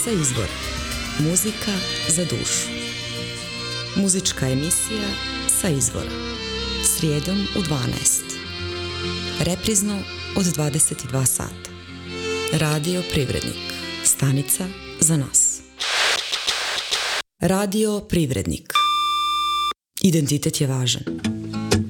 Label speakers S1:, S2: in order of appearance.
S1: Sa izvora. Muzika za dušu. Muzička emisija Sa izvora. Srijedom u 12. Reprizno od 22 sata. Radio Privrednik. Stanica za nas. Radio Privrednik. Identitet je važan.